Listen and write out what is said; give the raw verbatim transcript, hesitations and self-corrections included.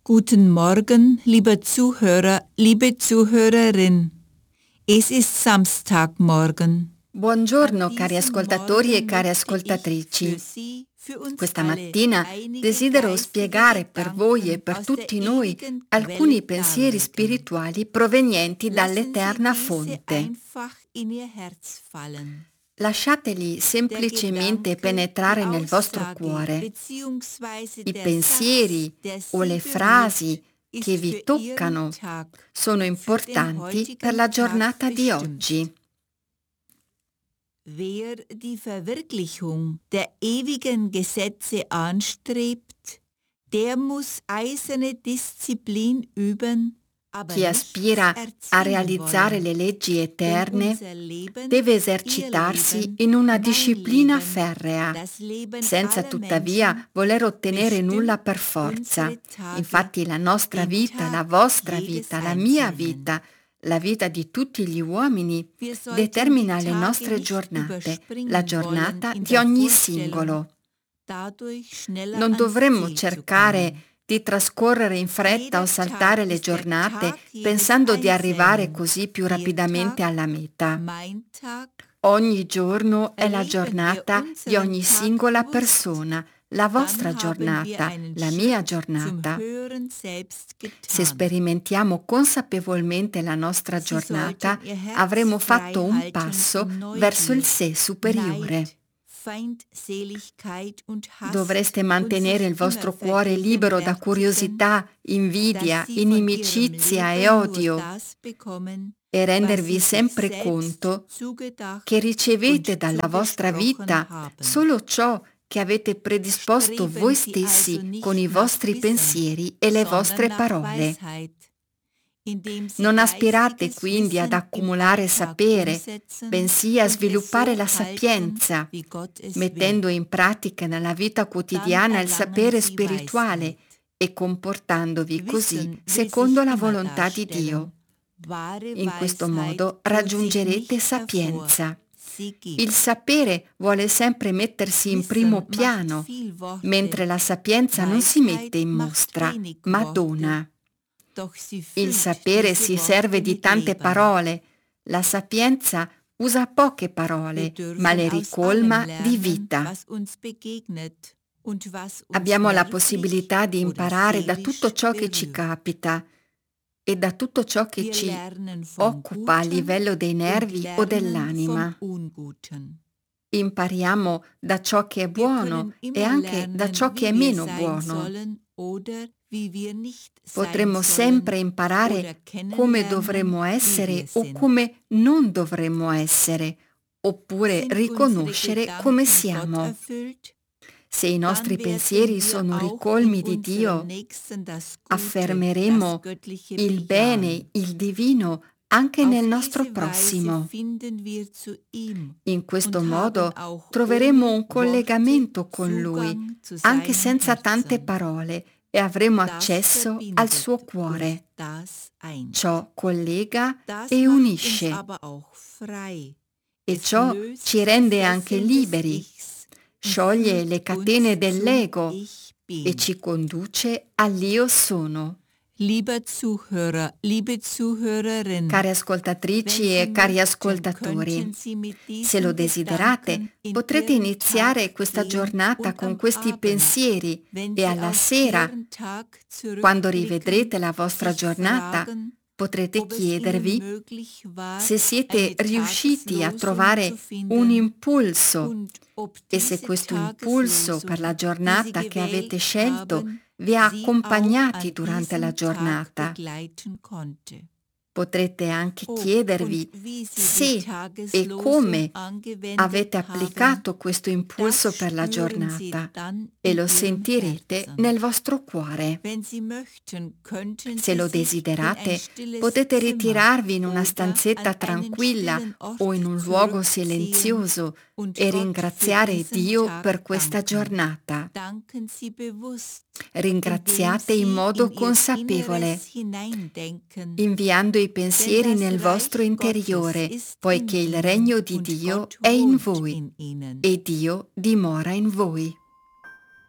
Guten Morgen, lieber Zuhörer, liebe Zuhörerin. Es ist Samstagmorgen. Buongiorno cari ascoltatori e care ascoltatrici. Questa mattina desidero spiegare per voi e per tutti noi alcuni pensieri spirituali provenienti dall'eterna fonte. Lasciateli semplicemente penetrare nel vostro cuore. I pensieri o le frasi che vi toccano sono importanti per la giornata di oggi. Wer die Verwirklichung der ewigen Gesetze anstrebt, der muss eiserne Disziplin üben. Chi aspira a realizzare le leggi eterne deve esercitarsi in una disciplina ferrea, senza tuttavia voler ottenere nulla per forza. Infatti la nostra vita, la vostra vita, la mia vita, la vita di tutti gli uomini determina le nostre giornate, la giornata di ogni singolo. Non dovremmo cercare di trascorrere in fretta o saltare le giornate pensando di arrivare così più rapidamente alla meta. Ogni giorno è la giornata di ogni singola persona, la vostra giornata, la mia giornata. Se sperimentiamo consapevolmente la nostra giornata, avremo fatto un passo verso il sé superiore. Dovreste mantenere il vostro cuore libero da curiosità, invidia, inimicizia e odio e rendervi sempre conto che ricevete dalla vostra vita solo ciò che avete predisposto voi stessi con i vostri pensieri e le vostre parole. Non aspirate quindi ad accumulare sapere, bensì a sviluppare la sapienza, mettendo in pratica nella vita quotidiana il sapere spirituale e comportandovi così secondo la volontà di Dio. In questo modo raggiungerete sapienza. Il sapere vuole sempre mettersi in primo piano, mentre la sapienza non si mette in mostra, ma dona. Il sapere si serve di tante parole, la sapienza usa poche parole, ma le ricolma di vita. Abbiamo la possibilità di imparare da tutto ciò che ci capita e da tutto ciò che ci occupa a livello dei nervi o dell'anima. Impariamo da ciò che è buono e anche da ciò che è meno buono. Potremmo sempre imparare come dovremmo essere o come non dovremmo essere, oppure riconoscere come siamo. Se i nostri pensieri sono ricolmi di Dio, affermeremo il bene, il divino, anche nel nostro prossimo. In questo modo troveremo un collegamento con Lui, anche senza tante parole, e avremo accesso al suo cuore. Ciò collega e unisce, e ciò ci rende anche liberi, scioglie le catene dell'ego e ci conduce all'Io sono. Lieber Zuhörer, liebe Zuhörerin, Cari ascoltatrici e cari ascoltatori, se lo desiderate, potrete iniziare questa giornata con questi pensieri e alla sera, quando rivedrete la vostra giornata, potrete chiedervi se siete riusciti a trovare un impulso e se questo impulso per la giornata che avete scelto vi ha accompagnati durante la giornata. Potrete anche chiedervi se e come avete applicato questo impulso per la giornata e lo sentirete nel vostro cuore. Se lo desiderate, potete ritirarvi in una stanzetta tranquilla o in un luogo silenzioso e ringraziare Dio per questa giornata. Ringraziate in modo consapevole, inviando i pensieri nel vostro interiore, poiché il regno di Dio è in voi e Dio dimora in voi.